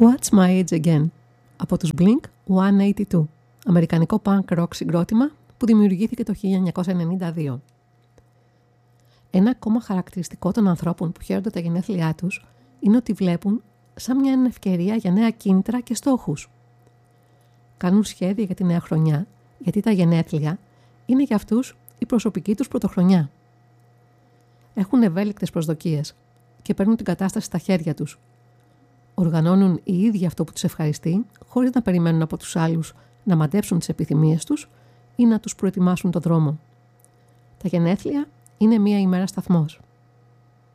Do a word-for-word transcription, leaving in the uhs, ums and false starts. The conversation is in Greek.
What's My Age Again από τους Blink εκατόν ογδόντα δύο, αμερικανικό punk rock συγκρότημα που δημιουργήθηκε το χίλια εννιακόσια ενενήντα δύο. Ένα ακόμα χαρακτηριστικό των ανθρώπων που χαίρονται τα γενέθλιά τους είναι ότι βλέπουν σαν μια ευκαιρία για νέα κίνητρα και στόχους. Κάνουν σχέδια για τη νέα χρονιά, γιατί τα γενέθλια είναι για αυτούς η προσωπική τους πρωτοχρονιά. Έχουν ευέλικτες προσδοκίες και παίρνουν την κατάσταση στα χέρια τους. Οργανώνουν οι ίδιοι αυτό που τους ευχαριστεί, χωρίς να περιμένουν από τους άλλους να μαντέψουν τις επιθυμίες τους ή να τους προετοιμάσουν το δρόμο. Τα γενέθλια είναι μία ημέρα σταθμός.